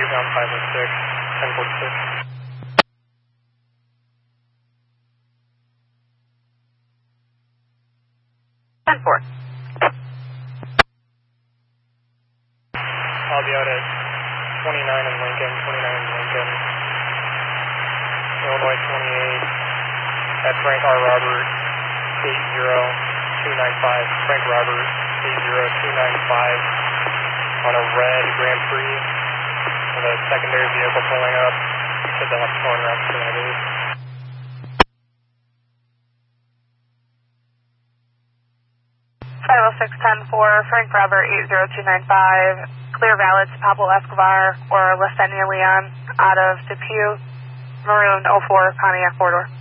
down 506, 1046. 10-4. I'll be out at 29 in Lincoln, Illinois 28, at Frank R. Robert, 80295, Frank Robert, 80295, on a red Grand Prix, with a secondary vehicle pulling up. Said they'll have towing routes for that, dude. 506-10-4, Frank Robert, 80295, clear valid to Pablo Escobar or Lasenia Leon out of Depew, Maroon 04 Pontiac 4-door.